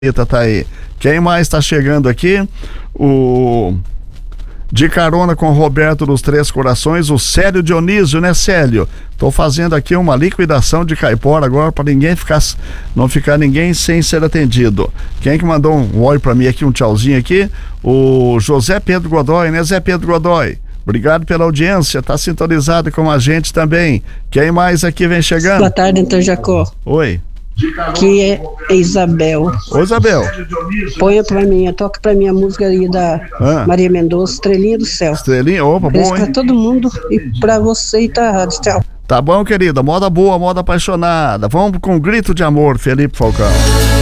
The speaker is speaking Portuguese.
Tá aí. Quem mais tá chegando aqui? De carona com o Roberto dos Três Corações, o Célio Dionísio, né, Célio? Tô fazendo aqui uma liquidação de caipora agora para não ficar ninguém sem ser atendido. Quem que mandou um oi para mim aqui, um tchauzinho aqui? O José Pedro Godoy, né, Zé Pedro Godoy? Obrigado pela audiência, tá sintonizado com a gente também. Quem mais aqui vem chegando? Boa tarde, então, Jacó. Oi. Que é Isabel. Ô, Isabel. Ponha pra mim, toca pra mim a música aí da Maria Mendonça, Estrelinha do Céu. Estrelinha, opa, bom, hein? Pra todo mundo e pra você e tá, tchau. Tá bom, querida, moda boa, moda apaixonada. Vamos com um grito de amor, Felipe Falcão.